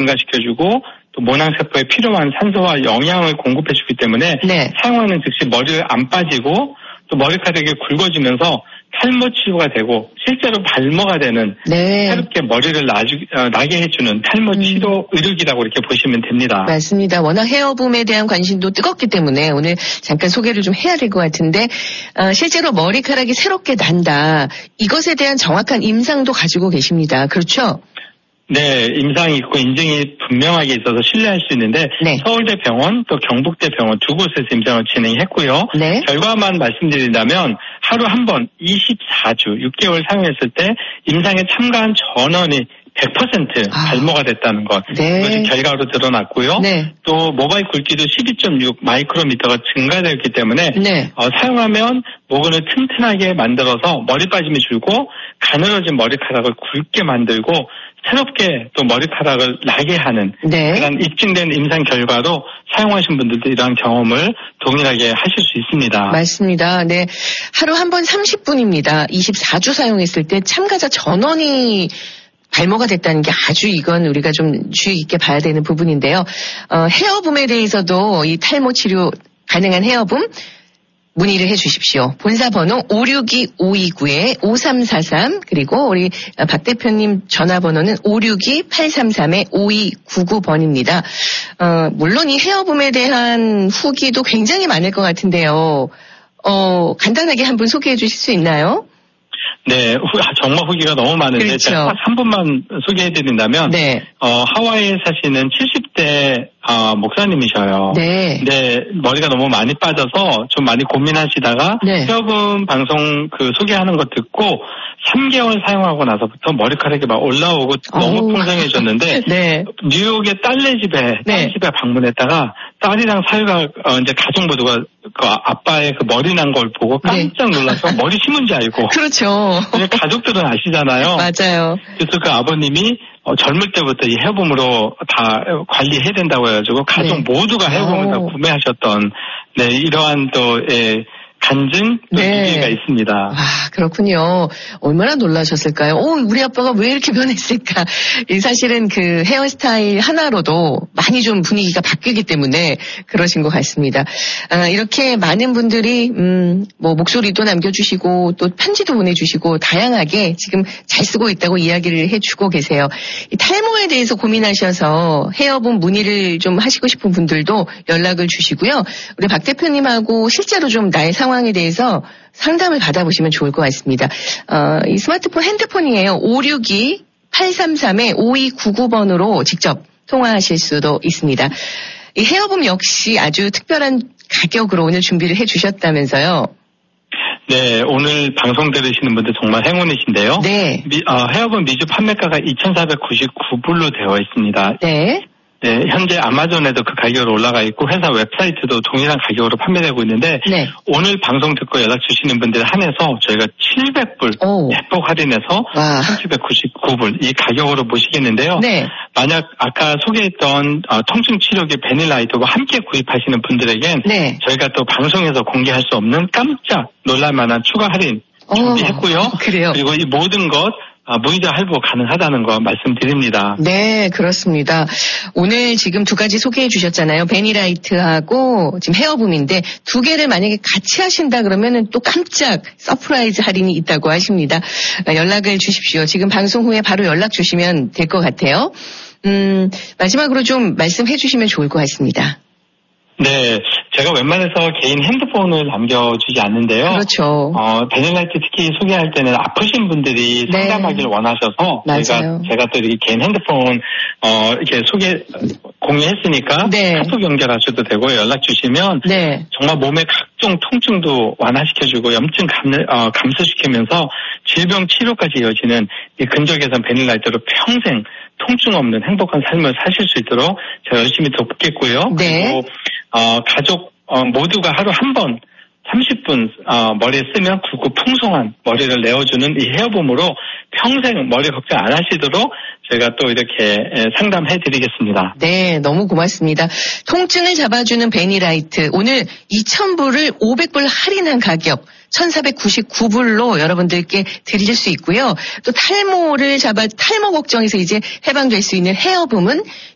증가시켜주고 또 모낭세포에 필요한 산소와 영양을 공급해주기 때문에 네. 사용하는 즉시 머리를 안 빠지고 또 머리카락이 굵어지면서 탈모 치료가 되고 실제로 발모가 되는 네. 새롭게 머리를 나게 해주는 탈모 치료 의료기라고 이렇게 보시면 됩니다. 맞습니다. 워낙 헤어붐에 대한 관심도 뜨겁기 때문에 오늘 잠깐 소개를 좀 해야 될 것 같은데 실제로 머리카락이 새롭게 난다. 이것에 대한 정확한 임상도 가지고 계십니다. 그렇죠? 네, 임상이 있고 인증이 분명하게 있어서 신뢰할 수 있는데 네. 서울대병원 또 경북대병원 두 곳에서 임상을 진행했고요. 네. 결과만 말씀드린다면 하루 한 번 24주 6개월 사용했을 때 임상에 참가한 전원이 100% 발모가 됐다는 것. 네. 이것이 결과로 드러났고요. 네. 또 모발 굵기도 12.6 마이크로미터가 증가되었기 때문에 네. 사용하면 모근을 튼튼하게 만들어서 머리 빠짐이 줄고 가늘어진 머리카락을 굵게 만들고 새롭게 또 머리카락을 나게 하는 네. 그런 입증된 임상 결과로 사용하신 분들도 이러한 경험을 동일하게 하실 수 있습니다. 맞습니다. 네. 하루 한 번 30분입니다. 24주 사용했을 때 참가자 전원이 발모가 됐다는 게 아주 이건 우리가 좀 주의 깊게 봐야 되는 부분인데요. 헤어붐에 대해서도 이 탈모 치료 가능한 헤어붐 문의를 해 주십시오. 본사 번호 562-529-5343 그리고 우리 박 대표님 전화번호는 562-833-5299번입니다. 물론 이 헤어붐에 대한 후기도 굉장히 많을 것 같은데요. 간단하게 한번 소개해 주실 수 있나요? 네, 정말 후기가 너무 많은데 그렇죠. 제가 딱 한 분만 소개해드린다면 네. 하와이에 사시는 70대 목사님이셔요. 네. 네, 머리가 너무 많이 빠져서 좀 많이 고민하시다가 네. 헤어붐 방송 소개하는 거 듣고 3개월 사용하고 나서부터 머리카락이 막 올라오고 너무 풍성해졌는데 네. 뉴욕의 딸네 집에 방문했다가 딸이랑 사위가 이제 가족 모두가 그 아빠의 그 머리 난 걸 보고 깜짝 놀라서 머리 심은 줄 알고. 그렇죠. 가족들은 아시잖아요. 맞아요. 그래서 그 아버님이 젊을 때부터 이 헤어붐으로 다 관리해야 된다고 해가지고 가족 모두가 헤어붐을 다 구매하셨던 이러한 또 간증 기회가 있습니다. 아, 그렇군요. 얼마나 놀라셨을까요? 우리 아빠가 왜 이렇게 변했을까? 사실은 그 헤어스타일 하나로도 많이 좀 분위기가 바뀌기 때문에 그러신 것 같습니다. 이렇게 많은 분들이 목소리도 남겨주시고 또 편지도 보내주시고 다양하게 지금 잘 쓰고 있다고 이야기를 해주고 계세요. 이 탈모에 대해서 고민하셔서 헤어붐 문의를 좀 하시고 싶은 분들도 연락을 주시고요. 우리 박 대표님하고 실제로 좀 나의 상황에 대해서 상담을 받아보시면 좋을 것 같습니다. 이 스마트폰 핸드폰이에요. 562-833-5299번으로 직접 통화하실 수도 있습니다. 이 헤어붐 역시 아주 특별한 가격으로 오늘 준비를 해주셨다면서요. 네, 오늘 방송 들으시는 분들 정말 행운이신데요. 네. 헤어붐 미주 판매가가 2,499불로 되어 있습니다. 네. 네, 현재 아마존에도 그 가격으로 올라가 있고 회사 웹사이트도 동일한 가격으로 판매되고 있는데 오늘 방송 듣고 연락 주시는 분들 한해서 저희가 700불 대폭 할인해서 1,799불 이 가격으로 모시겠는데요. 네. 만약 아까 소개했던 통증 치료기 베닐라이트와 함께 구입하시는 분들에겐 저희가 또 방송에서 공개할 수 없는 깜짝 놀랄만한 추가 할인 준비했고요. 그래요. 그리고 이 모든 것 무이자 할부 가능하다는 거 말씀드립니다. 네, 그렇습니다. 오늘 지금 두 가지 소개해 주셨잖아요. 베니라이트하고 지금 헤어붐인데 두 개를 만약에 같이 하신다 그러면은 또 깜짝 서프라이즈 할인이 있다고 하십니다. 연락을 주십시오. 지금 방송 후에 바로 연락 주시면 될 것 같아요. 마지막으로 좀 말씀해 주시면 좋을 것 같습니다. 네, 제가 웬만해서 개인 핸드폰을 남겨주지 않는데요. 그렇죠. 베닐라이트 특히 소개할 때는 아프신 분들이 상담하기를 원하셔서 제가 또 이렇게 개인 핸드폰 이렇게 공유했으니까 카톡 연결하셔도 되고 연락 주시면 정말 몸의 각종 통증도 완화시켜주고 염증 감소시키면서 질병 치료까지 이어지는 이 근적외선 베닐라이트로 평생 통증 없는 행복한 삶을 사실 수 있도록 제가 열심히 돕겠고요. 그리고 가족 모두가 하루 한 번 30분 머리에 쓰면 굵고 풍성한 머리를 내어주는 이 헤어붐으로 평생 머리 걱정 안 하시도록 제가 또 이렇게 상담해드리겠습니다. 네, 너무 고맙습니다. 통증을 잡아주는 베니라이트 오늘 2,000불을 500불 할인한 가격 1,499불로 여러분들께 드릴 수 있고요. 또 탈모 걱정에서 이제 해방될 수 있는 헤어붐은